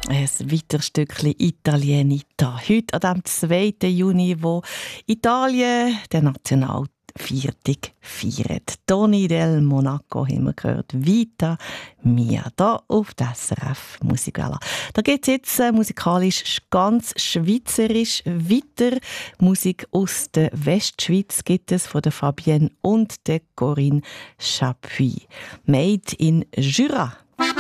Ein weiteres Stückchen Italienita. Heute an dem 2. Juni, wo Italien der Nationalviertag feiert. Toni del Monaco haben wir gehört. Vita Mia, da auf der SRF Musikwelle. Da geht es jetzt musikalisch ganz schweizerisch weiter. Musik aus der Westschweiz gibt es von der Fabienne und der Corinne Chapuis. Made in Jura.